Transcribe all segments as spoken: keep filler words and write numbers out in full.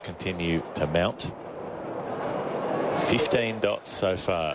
continue to mount. fifteen dots so far.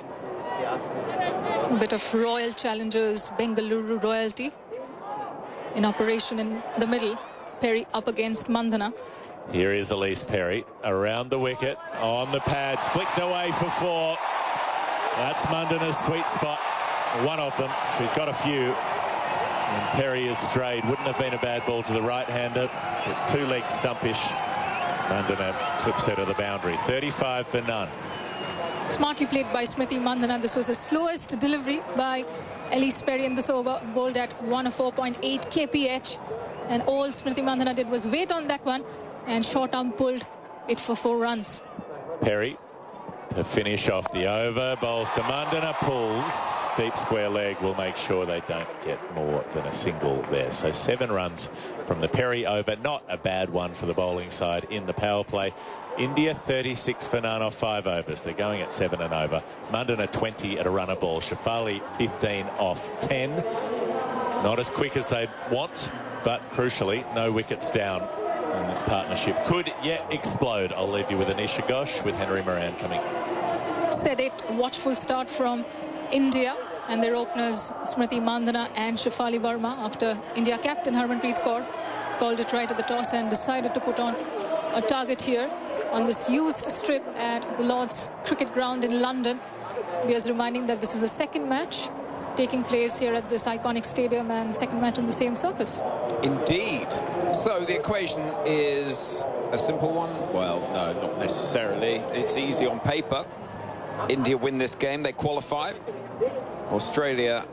A bit of Royal Challengers Bengaluru royalty in operation in the middle. Perry up against Mandhana. Here is Elise Perry around the wicket, on the pads, flicked away for four. That's Mandhana's sweet spot. One of them. She's got a few. And Perry is strayed. Wouldn't have been a bad ball to the right-hander, but two legs stumpish. Mandhana clips her to the boundary. thirty-five for none. Smartly played by Smriti Mandhana. This was the slowest delivery by Elise Perry in this over, bowled at one oh four point eight K P H. And all Smriti Mandhana did was wait on that one, and short arm pulled it for four runs. Perry to finish off the over, bowls to Mandhana, pulls. Deep square leg will make sure they don't get more than a single there. So seven runs from the Perry over. Not a bad one for the bowling side in the power play. India thirty-six for none off five overs. They're going at seven and over. Mandhana twenty at a runner ball. Shefali fifteen off ten. Not as quick as they'd want, but crucially, no wickets down. And this partnership could yet explode. I'll leave you with Anisha Ghosh with Henry Moran coming. Said it, watchful start from India and their openers Smriti Mandhana and Shefali Verma after India captain Harmanpreet Kaur called it right at the toss and decided to put on a target here on this used strip at the Lord's Cricket Ground in London. Just reminding that this is the second match taking place here at this iconic stadium and second match on the same surface. Indeed. So the equation is a simple one? Well, no, not necessarily. It's easy on paper. India win this game, they qualify. Australia,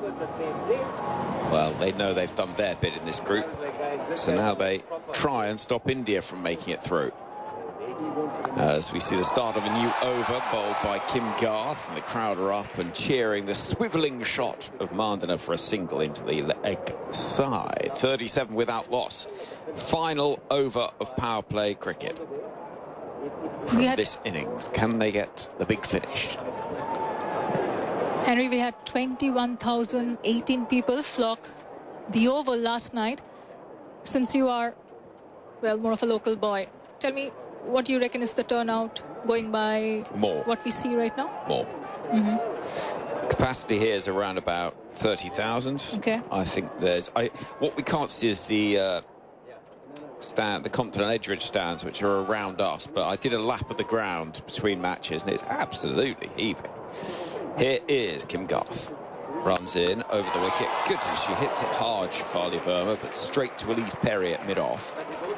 well, they know they've done their bit in this group. So now they try and stop India from making it through. As we see the start of a new over bowled by Kim Garth, and the crowd are up and cheering the swivelling shot of Mandhana for a single into the leg side. thirty-seven without loss. Final over of power play cricket. From had, this innings, can they get the big finish? Henry, we had twenty-one thousand eighteen people flock the Oval last night. Since you are, well, more of a local boy, tell me, what do you reckon is the turnout going by More. what we see right now? More. Mm-hmm. Capacity here is around about thirty thousand. Okay. I think there's... I, what we can't see is the... Uh, stand, the Compton and Edgeridge stands, which are around us, but I did a lap of the ground between matches, and it's absolutely heaving. Here is Kim Garth. Runs in over the wicket. Goodness, she hits it hard, Shefali Verma, but straight to Elise Perry at mid-off.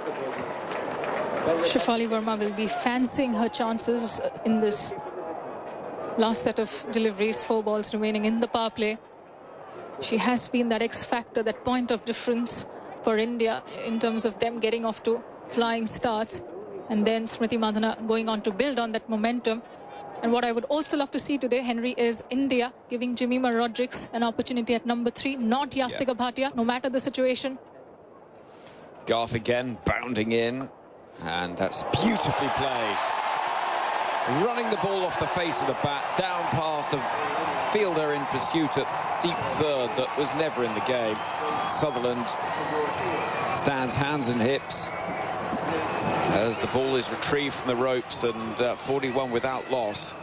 Shefali Verma will be fancying her chances in this last set of deliveries, four balls remaining in the power play. She has been that X factor, that point of difference for India in terms of them getting off to flying starts, and then Smriti Mandhana going on to build on that momentum. And what I would also love to see today, Henry, is India giving Jemimah Rodrigues an opportunity at number three, not Yastika yeah. Bhatia, no matter the situation. Garth again bounding in, and that's beautifully played. Running the ball off the face of the bat, down past a fielder in pursuit at deep third that was never in the game. Sutherland stands hands and hips as the ball is retrieved from the ropes, and uh, forty-one without loss.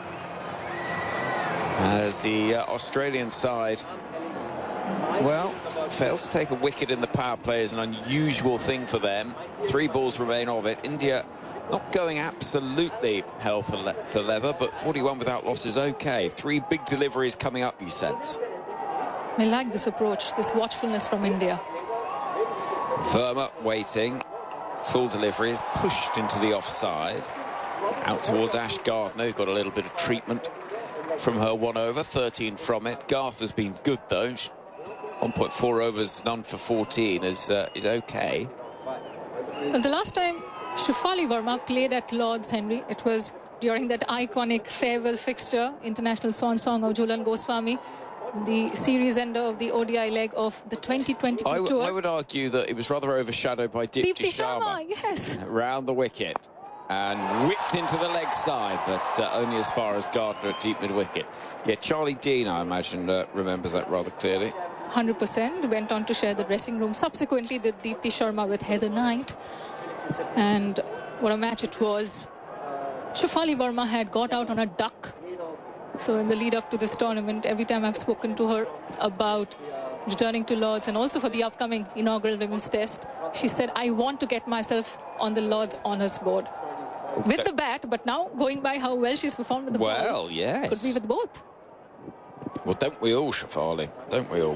As the uh, Australian side, well, fails to take a wicket in the power play is an unusual thing for them. Three balls remain of it. India not going absolutely hell for, le for leather, but forty-one without loss is okay. Three big deliveries coming up, you sense. I like this approach, this watchfulness from India. Verma waiting. Full delivery is pushed into the offside. Out towards Ash Gardner, who got a little bit of treatment from her one over. thirteen from it. Garth has been good, though. one point four overs, none for fourteen is, uh, is okay. Well, the last time Shefali Verma played at Lord's, Henry, it was during that iconic farewell fixture, international swan song of Jhulan Goswami, the series ender of the O D I leg of the twenty twenty-two I tour. I would argue that it was rather overshadowed by Deepti, Deepti Sharma. Sharma, yes. Round the wicket and whipped into the leg side, but uh, only as far as Gardner at deep mid-wicket. Yeah, Charlie Dean, I imagine, uh, remembers that rather clearly. one hundred percent. Went on to share the dressing room subsequently with Deepti Sharma with Heather Knight. And what a match it was. Shefali Verma had got out on a duck. So in the lead up to this tournament, every time I've spoken to her about returning to Lord's and also for the upcoming inaugural Women's Test, she said, I want to get myself on the Lord's Honours Board. With the bat, but now going by how well she's performed with the well, ball. Well, yes. Could be with both. Well, don't we all, Shefali? Don't we all?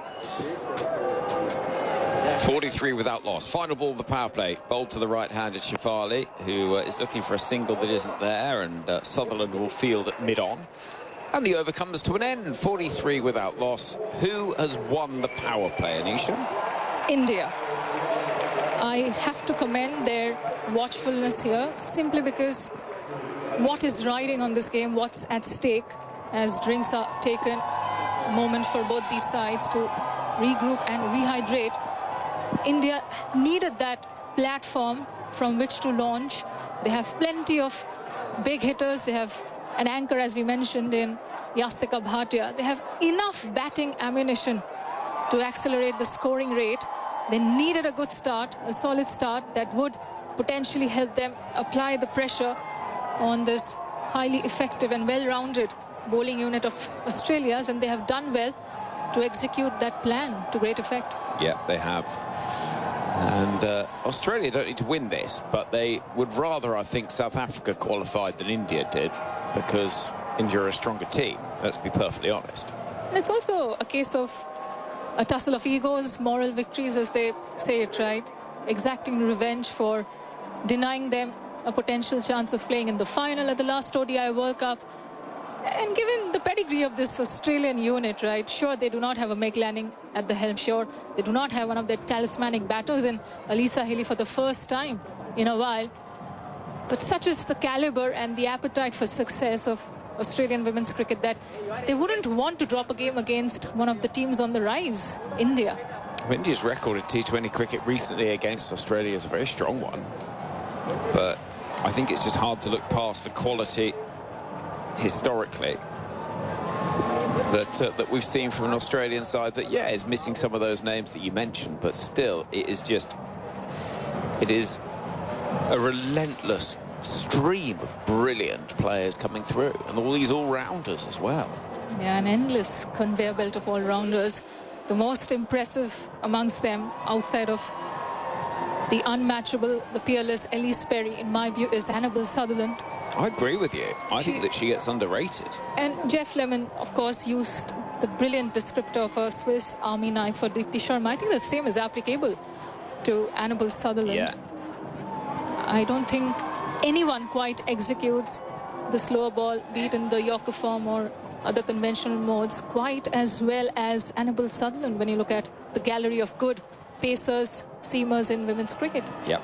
forty-three without loss. Final ball of the power play. Bowled to the right-handed Shefali, who uh, is looking for a single that isn't there, and uh, Sutherland will field at mid-on. And the over comes to an end. forty-three without loss. Who has won the power play, Anisha? India. I have to commend their watchfulness here, simply because what is riding on this game, what's at stake, as drinks are taken, a moment for both these sides to regroup and rehydrate. India needed that platform from which to launch. They have plenty of big hitters. They have an anchor, as we mentioned, in Yastika Bhatia. They have enough batting ammunition to accelerate the scoring rate. They needed a good start, a solid start that would potentially help them apply the pressure on this highly effective and well-rounded bowling unit of Australia's, and they have done well to execute that plan to great effect. Yeah, they have. And uh, Australia don't need to win this, but they would rather, I think, South Africa qualified than India did, because India are a stronger team, let's be perfectly honest. And it's also a case of a tussle of egos, moral victories, as they say it, right? Exacting revenge for denying them a potential chance of playing in the final at the last O D I World Cup. And given the pedigree of this Australian unit, right, sure, they do not have a Meg Lanning at the helm, sure, they do not have one of their talismanic batters in Alyssa Healy for the first time in a while. But such is the caliber and the appetite for success of Australian women's cricket that they wouldn't want to drop a game against one of the teams on the rise, India. India's record in T twenty cricket recently against Australia is a very strong one. But I think it's just hard to look past the quality historically that uh, that we've seen from an Australian side that, yeah, is missing some of those names that you mentioned, but still it is just, it is a relentless stream of brilliant players coming through, and all these all-rounders as well. Yeah, an endless conveyor belt of all-rounders. The most impressive amongst them, outside of the unmatchable, the peerless Elise Perry, in my view, is Annabel Sutherland. I agree with you. I She- think that she gets underrated. And Jeff Lemon, of course, used the brilliant descriptor of a Swiss Army knife for Deepti Sharma. I think the same is applicable to Annabel Sutherland. Yeah. I don't think anyone quite executes the slower ball, be it in the Yorker form or other conventional modes, quite as well as Annabel Sutherland when you look at the gallery of good pacers, seamers in women's cricket. Yep.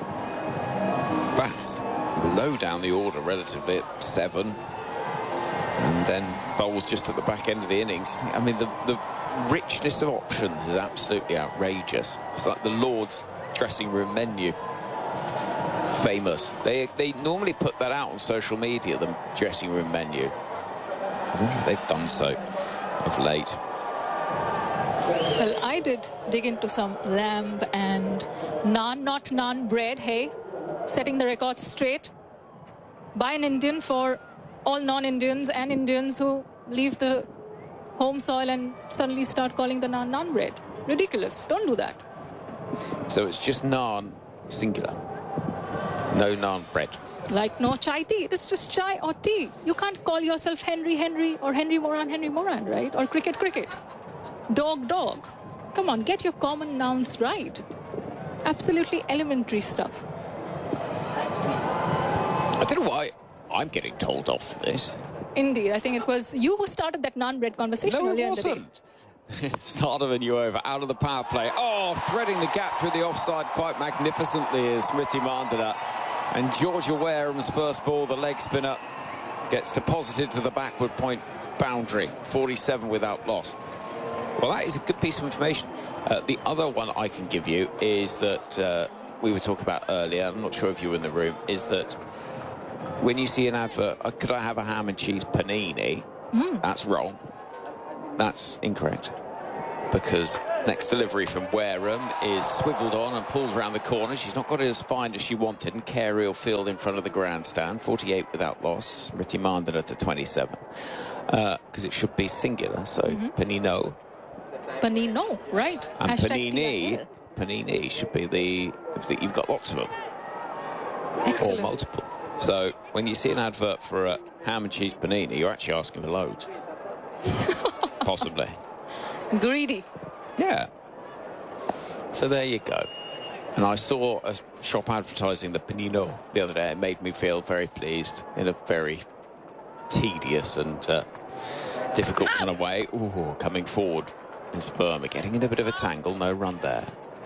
Bats low down the order relatively at seven, and then bowls just at the back end of the innings. I mean, the, the richness of options is absolutely outrageous. It's like the Lord's dressing room menu. Famous. They they normally put that out on social media, the dressing room menu. I wonder if they've done so of late. Well, I did dig into some lamb and naan, not naan bread, hey, setting the record straight by an Indian for all non-Indians and Indians who leave the home soil and suddenly start calling the naan naan bread. Ridiculous. Don't do that. So it's just naan, singular. No naan bread. Like no chai tea. It is just chai or tea. You can't call yourself Henry Henry or Henry Moran Henry Moran, right? Or cricket cricket. Dog dog. Come on, get your common nouns right. Absolutely elementary stuff. I don't know why I'm getting told off for this. Indeed, I think it was you who started that naan bread conversation No, earlier it in the day. wasn't. Start of a new over, out of the power play. Oh, threading the gap through the offside quite magnificently is Smriti Mandana. And Georgia Wareham's first ball, the leg spinner, gets deposited to the backward point boundary. forty-seven without loss. Well, that is a good piece of information. Uh, the other one I can give you is that uh, we were talking about earlier, I'm not sure if you were in the room, is that when you see an advert, uh, could I have a ham and cheese panini? Mm. That's wrong. That's incorrect. Because Next delivery from Wareham is swiveled on and pulled around the corner. She's not got it as fine as she wanted, and Carey will field in front of the grandstand. forty-eight without loss. Smriti Mandana to twenty-seven. Because uh, it should be singular, so mm-hmm. Panino. Panino, right. And Hashtag Panini, Panini should be the, if the... You've got lots of them. Excellent. Or multiple. So when you see an advert for a ham and cheese panini, you're actually asking for loads. Possibly. Greedy. Yeah. So there you go. And I saw a shop advertising the Panino the other day. It made me feel very pleased in a very tedious and uh, difficult kind of way. Ooh, coming forward is Verma, getting in a bit of a tangle. No run there.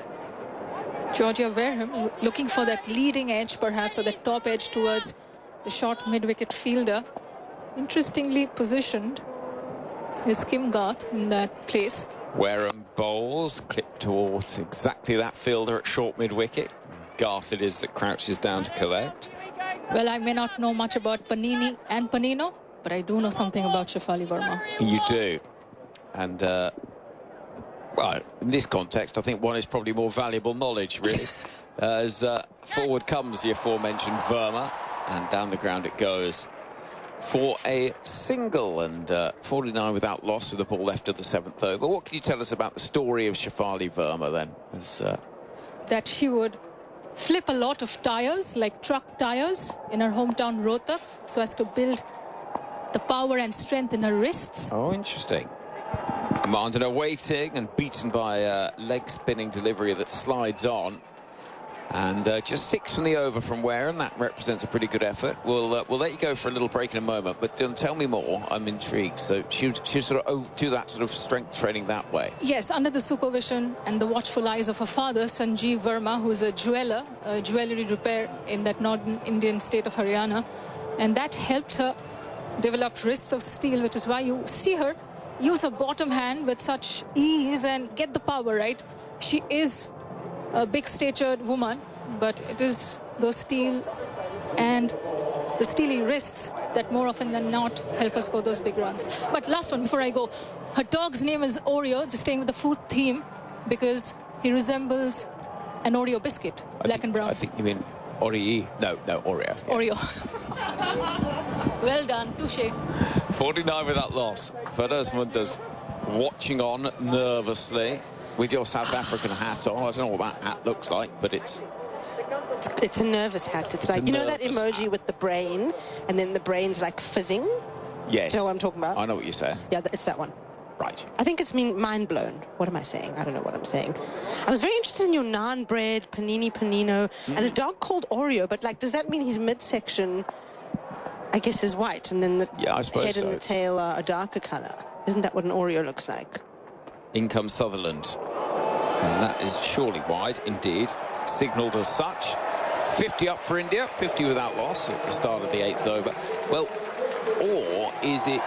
Georgia Wareham looking for that leading edge, perhaps, or that top edge towards the short mid-wicket fielder. Interestingly positioned is Kim Garth in that place. Wareham bowls, clipped towards exactly that fielder at short mid-wicket. Garth it is that crouches down to collect. Well, I may not know much about Panini and Panino, but I do know something about Shefali Verma. You do. And, uh, well, in this context, I think one is probably more valuable knowledge, really. As uh, forward comes the aforementioned Verma, and down the ground it goes for a single, and uh, forty-nine without loss with the ball left of the seventh over. What can you tell us about the story of Shefali Verma, then? As, uh... That she would flip a lot of tires, like truck tires, in her hometown Rohtak, so as to build the power and strength in her wrists. Oh, interesting. Mandana waiting and beaten by a leg-spinning delivery that slides on. And uh, just six from the over from Wareham. That represents a pretty good effort. We'll uh, we'll let you go for a little break in a moment, but um, tell me more. I'm intrigued. So she she sort of do that sort of strength training that way. Yes, under the supervision and the watchful eyes of her father, Sanjeev Verma, who is a jeweler, a jewellery repair in that northern Indian state of Haryana, and that helped her develop wrists of steel, which is why you see her use her bottom hand with such ease and get the power, right? She is a big-statured woman, but it is those steel and the steely wrists that more often than not help us score those big runs. But last one before I go, her dog's name is Oreo, just staying with the food theme, because he resembles an Oreo biscuit, I black think, and brown. I think you mean Oreo. No, no, Oreo. Yeah. Oreo. Well done, touche. forty-nine without loss. Firdaus Munda's watching on nervously with your South African hat on. I don't know what that hat looks like, but it's... It's, it's a nervous hat. It's, it's like, you know that emoji hat. with the brain, and then the brain's like fizzing? Yes. Do you know what I'm talking about? I know what you're saying. Yeah, it's that one. Right. I think it's mean mind blown. What am I saying? I don't know what I'm saying. I was very interested in your naan bread, panini panino, mm. and a dog called Oreo, but like, does that mean his midsection, I guess, is white, and then the yeah, I suppose head so. and the tail are a darker color? Isn't that what an Oreo looks like? In comes Sutherland. And that is surely wide, indeed. Signalled as such. fifty up for India, fifty without loss at the start of the eighth over. Well, or is it...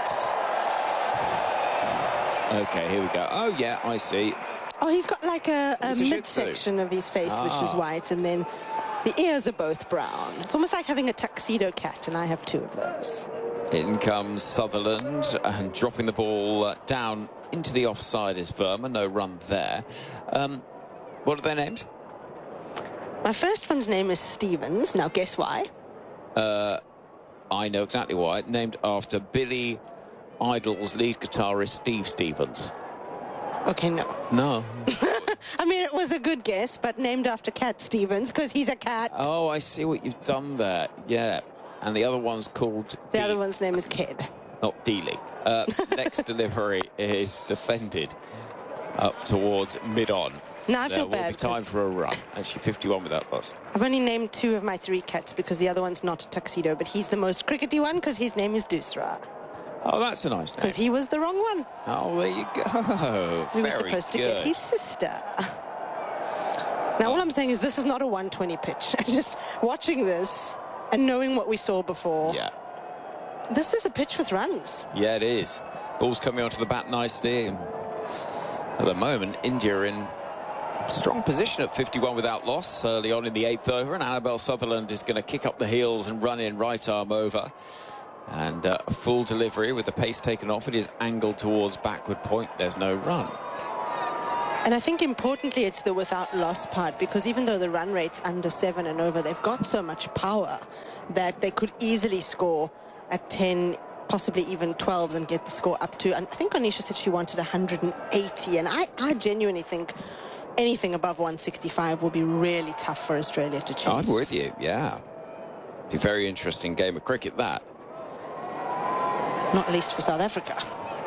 OK, here we go. Oh, yeah, I see. Oh, he's got like a, a, a midsection of his face, ah. which is white, and then the ears are both brown. It's almost like having a tuxedo cat, and I have two of those. In comes Sutherland, and dropping the ball uh, down into the offside is Verma. No run there. Um, what are their names? My first one's name is Stevens. Now, guess why? Uh, I know exactly why. Named after Billy Idol's lead guitarist, Steve Stevens. Okay, no. No. I mean, it was a good guess, but named after Cat Stevens, because he's a cat. Oh, I see what you've done there. Yeah. And the other one's called... The De other one's name is Ked. Not Dealey. Uh, next delivery is defended up towards mid-on. No, I feel there bad. Will be time for a run. Actually, fifty-one without loss. I've only named two of my three cats because the other one's not a tuxedo, but he's the most crickety one because his name is Dusra. Oh, that's a nice name. Because he was the wrong one. Oh, there you go. We Very were supposed good. to get his sister. Now, all I'm saying is this is not a one twenty pitch. Just watching this and knowing what we saw before. Yeah. This is a pitch with runs. Yeah, it is. Ball's coming onto the bat nicely. And at the moment, India in strong position at fifty-one without loss early on in the eighth over. And Annabelle Sutherland is going to kick up the heels and run in right arm over. And uh, a full delivery with the pace taken off. It is angled towards backward point. There's no run. And I think importantly, it's the without loss part, because even though the run rate's under seven and over, they've got so much power that they could easily score at ten, possibly even twelves, and get the score up to, and I think Anisha said she wanted one hundred eighty, and I, I genuinely think anything above one sixty-five will be really tough for Australia to chase. I'm with you, yeah. Be a very interesting game of cricket, that. Not least for South Africa.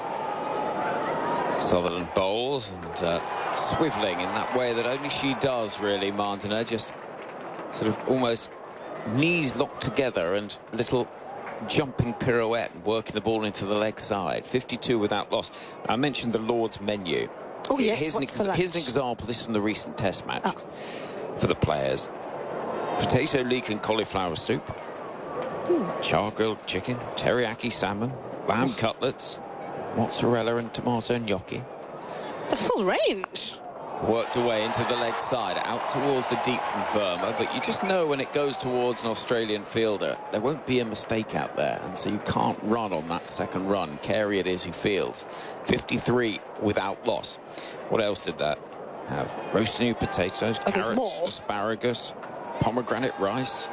Sutherland bowls and uh, swivelling in that way that only she does, really, Mandana. Just sort of almost knees locked together and little jumping pirouette and working the ball into the leg side. fifty-two without loss. I mentioned the Lord's menu. Oh, yes, Here's, an, what's ex for here's an lunch? example. This is from the recent Test match Ah. for the players. Potato leek and cauliflower soup. Hmm. Char-grilled chicken, teriyaki salmon, lamb cutlets, mozzarella and tomato gnocchi. The full range. Worked away into the leg side, out towards the deep from Verma, but you just know when it goes towards an Australian fielder, there won't be a mistake out there, and so you can't run on that second run. Carey it is who fields. fifty-three without loss. What else did that have? Roasted new potatoes, Oh, there's carrots, more. asparagus, pomegranate rice.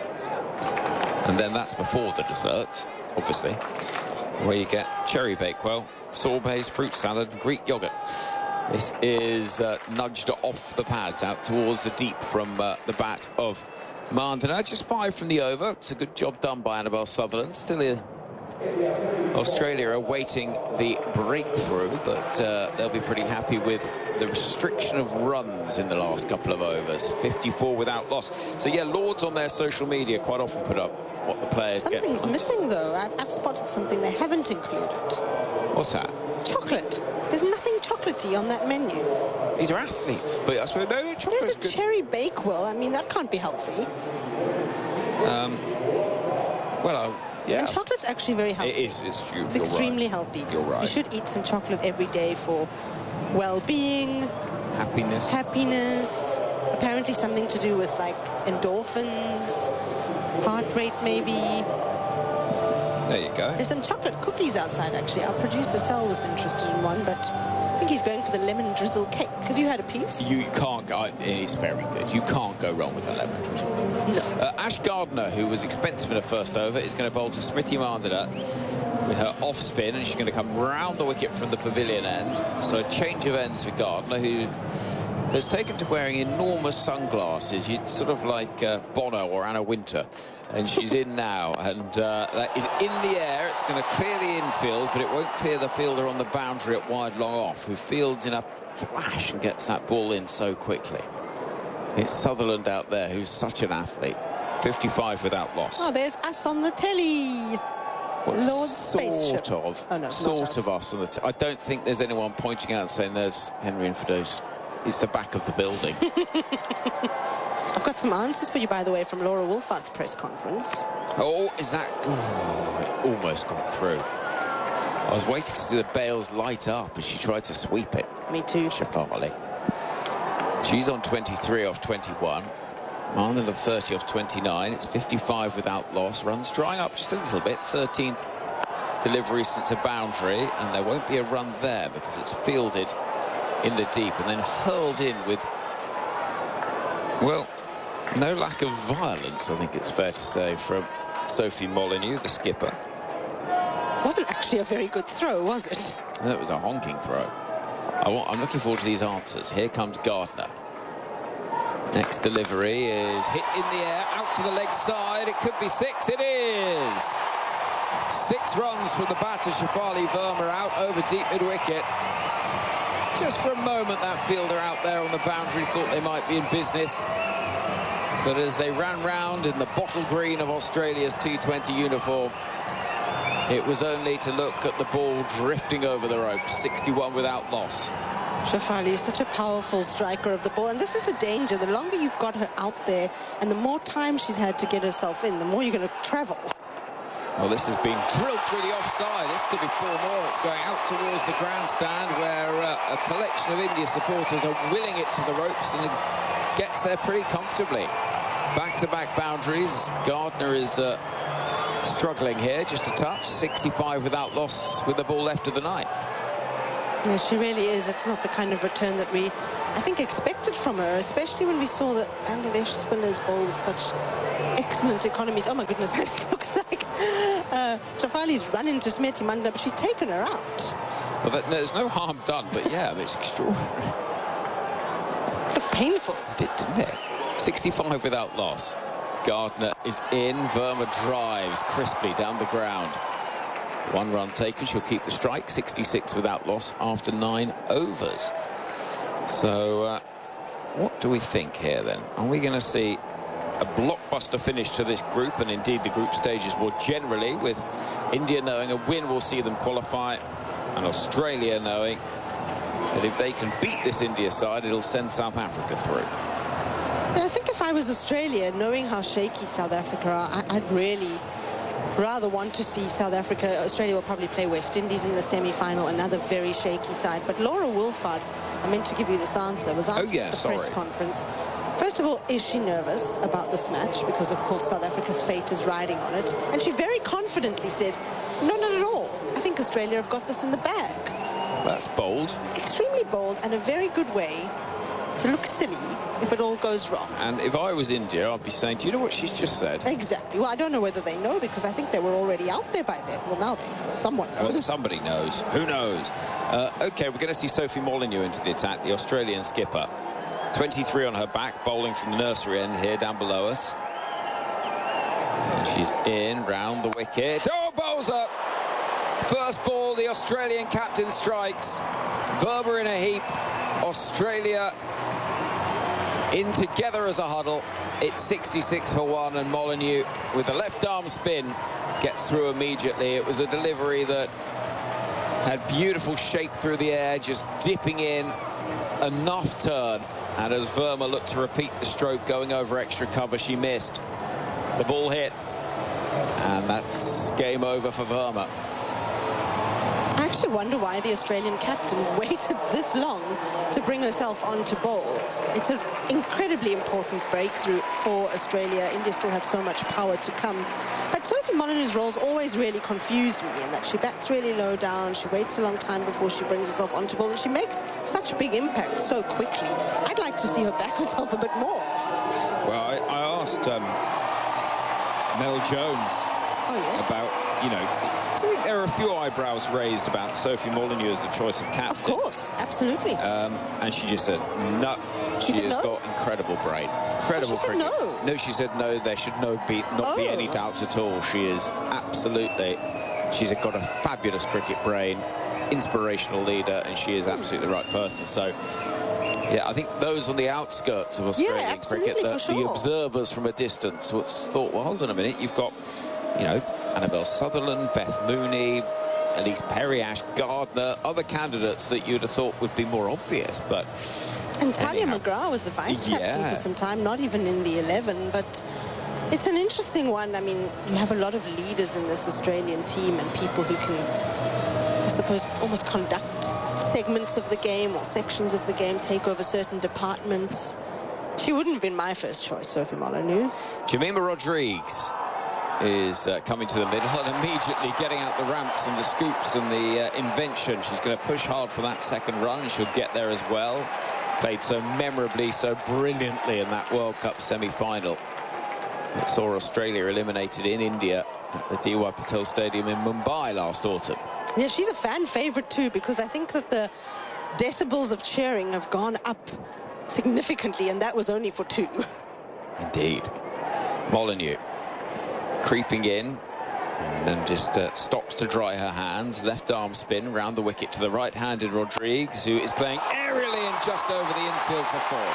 And then that's before the desserts, obviously, where you get cherry bakewell, sorbets, fruit salad, Greek yogurt. This is uh, nudged off the pads out towards the deep from uh, the bat of Mandana. Just five from the over. It's a good job done by Annabelle Sutherland. Still in Australia awaiting the breakthrough, but uh, they'll be pretty happy with the restriction of runs in the last couple of overs. fifty-four without loss. So yeah, Lords on their social media quite often put up what the players get. Something's missing, though. I've, I've spotted something they haven't included. What's that? Chocolate. There's nothing chocolatey on that menu. These are athletes, but I suppose no, no chocolate's There's a good. cherry bakewell. I mean, that can't be healthy. Um, well, uh, yeah, And chocolate's actually very healthy. it is. It's true. It's You're extremely right. healthy. You're right. You should eat some chocolate every day for well-being, Happiness. happiness, apparently something to do with like endorphins, heart rate maybe. There you go. There's some chocolate cookies outside, actually. Our producer Sal was interested in one, but I think he's going for the lemon drizzle cake. Have you had a piece? You can't go. It's very good. You can't go wrong with a lemon drizzle. No. Uh, Ash Gardner, who was expensive in her first over, is going to bowl to Smriti Mandana with her off spin, and she's going to come round the wicket from the pavilion end. So a change of ends for Gardner, who has taken to wearing enormous sunglasses. You'd sort of like uh, Bono or Anna Wintour. And she's in now, and uh, that is in the air. It's going to clear the infield, but it won't clear the fielder on the boundary at wide long off, who fields in a flash and gets that ball in so quickly. It's Sutherland out there, who's such an athlete. fifty-five without loss. Oh, there's us on the telly. What Lord's sort spaceship. of, Oh, no, it's sort not us. of us on the. T I don't think there's anyone pointing out and saying there's Henry Infidus. It's the back of the building. I've got some answers for you, by the way, from Laura Wolfart's press conference. Oh, is that? Ooh, it almost got through. I was waiting to see the bails light up as she tried to sweep it. Me too. Shafali. She's on twenty-three off twenty-one. Mandana thirty off twenty-nine. It's fifty-five without loss. Runs drying up just a little bit. thirteenth delivery since a boundary, and there won't be a run there because it's fielded in the deep and then hurled in with, well, no lack of violence, I think it's fair to say, from Sophie Molyneux, the skipper. Wasn't actually a very good throw, was it? That was a honking throw. I want, I'm looking forward to these answers. Here comes Gardner. Next delivery is hit in the air, out to the leg side. It could be six. It is. Six runs from the batter, Shafali Verma, out over deep mid-wicket. Just for a moment, that fielder out there on the boundary thought they might be in business. But as they ran round in the bottle green of Australia's T twenty uniform, it was only to look at the ball drifting over the ropes. sixty-one without loss. Shafali is such a powerful striker of the ball, and this is the danger. The longer you've got her out there and the more time she's had to get herself in, the more you're going to travel. Well, this has been drilled through the offside. This could be four more. It's going out towards the grandstand where uh, a collection of India supporters are willing it to the ropes, and it gets there pretty comfortably. Back-to-back boundaries. Gardner is uh, struggling here, just a touch. sixty-five without loss with the ball left of the ninth. Yeah, she really is. It's not the kind of return that we, I think, expected from her, especially when we saw that Bangladesh spinners bowl with such excellent economies. Oh my goodness, and it looks like uh, Shafali's run into Smriti Mandhana, but she's taken her out. Well, that, there's no harm done, but yeah, it's extraordinary. It looked painful. It did, didn't it? sixty-five without loss. Gardner is in. Verma drives crisply down the ground. One run taken. She'll keep the strike. sixty-six without loss after nine overs. So, uh, what do we think here then? Are we going to see a blockbuster finish to this group, and indeed the group stages more generally, with India knowing a win will see them qualify, and Australia knowing that if they can beat this India side, it'll send South Africa through? I think if I was Australia, knowing how shaky South Africa are, I, I'd really rather want to see South Africa. Australia will probably play West Indies in the semi-final, another very shaky side. But Laura Wolford, I meant to give you this answer, was asked oh, yeah, at the sorry. press conference. First of all, is she nervous about this match? Because, of course, South Africa's fate is riding on it. And she very confidently said, no, not at all. I think Australia have got this in the bag. That's bold. It's extremely bold and a very good way to look silly if it all goes wrong. And if I was India, I'd be saying, do you know what she's just said? Exactly. Well, I don't know whether they know, because I think they were already out there by then. Well, now they know. Someone knows. Well, somebody knows. Who knows? Uh, OK, we're going to see Sophie Molyneux into the attack, the Australian skipper. twenty-three on her back, bowling from the nursery end here down below us. And she's in, round the wicket. Oh, bowls up! First ball, the Australian captain strikes. Verma in a heap. Australia in together as a huddle. It's sixty-six for one, and Molyneux with a left arm spin gets through immediately. It was a delivery that had beautiful shape through the air, just dipping in, enough turn. And as Verma looked to repeat the stroke going over extra cover, she missed. The ball hit, and that's game over for Verma. I actually wonder why the Australian captain waited this long to bring herself on to bowl. It's an incredibly important breakthrough for Australia. India still have so much power to come. But Sophie Molyneux's role's always really confused me, in that she bats really low down, she waits a long time before she brings herself onto bowl, and she makes such big impacts so quickly. I'd like to see her back herself a bit more. Well, I, I asked um, Mel Jones oh, yes. about, you know, I think there are a few eyebrows raised about Sophie Molyneux as the choice of captain. Of course, absolutely. Um, and she just said, no, she, she has no? got incredible brain. Incredible oh, she cricket. Said no. no, she said no, there should no be, not oh. be any doubts at all. She is absolutely, she's got a fabulous cricket brain, inspirational leader, and she is absolutely the right person. So, yeah, I think those on the outskirts of Australian yeah, cricket, the, sure. the observers from a distance thought, well, hold on a minute, you've got, you know, Annabelle Sutherland, Beth Mooney, Elise Perry, Ash Gardner, other candidates that you'd have thought would be more obvious, but... And Talia anyhow, McGrath was the vice captain yeah. for some time, not even in the eleven, but it's an interesting one. I mean, you have a lot of leaders in this Australian team and people who can, I suppose, almost conduct segments of the game or sections of the game, take over certain departments. She wouldn't have been my first choice, Sophie Molyneux. Jemima Rodrigues is uh, coming to the middle and immediately getting out the ramps and the scoops and the uh, invention. She's going to push hard for that second run, and she'll get there as well. Played so memorably, so brilliantly in that World Cup semi-final. It saw Australia eliminated in India at the D Y Patel Stadium in Mumbai last autumn. Yeah, she's a fan favourite too, because I think that the decibels of cheering have gone up significantly, and that was only for two. Indeed. Molyneux creeping in, and then just uh, stops to dry her hands. Left arm spin round the wicket to the right-handed Rodrigues, who is playing aerially and just over the infield for four.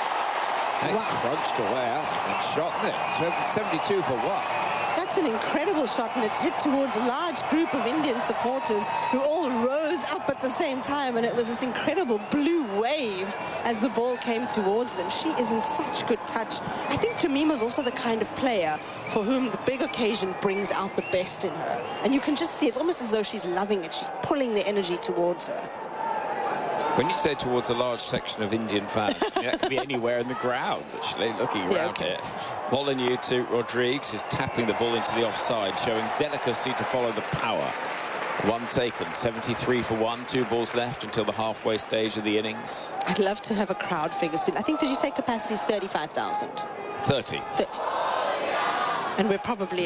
And it's wow. crunched away. That's a good shot, isn't it? seventy-two for one. That's an incredible shot, and it's hit towards a large group of Indian supporters who all rose up at the same time, and it was this incredible blue wave as the ball came towards them. She is in such good touch. I think Jemima's also the kind of player for whom the big occasion brings out the best in her. And you can just see it's almost as though she's loving it. She's pulling the energy towards her. When you say towards a large section of Indian fans, that could be anywhere in the ground, actually, looking around yeah, okay. here. Molyneux to Rodrigues, who's tapping the ball into the offside, showing delicacy to follow the power. One taken, seventy-three for one, two balls left until the halfway stage of the innings. I'd love to have a crowd figure soon. I think, did you say capacity is thirty-five thousand? thirty. thirty. And we're probably